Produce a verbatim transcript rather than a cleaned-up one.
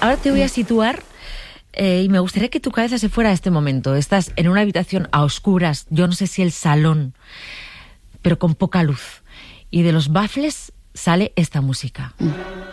ahora te voy a situar eh, y me gustaría que tu cabeza se fuera a este momento. Estás en una habitación a oscuras, yo no sé si el salón, pero con poca luz. Y de los baffles sale esta música. Mm.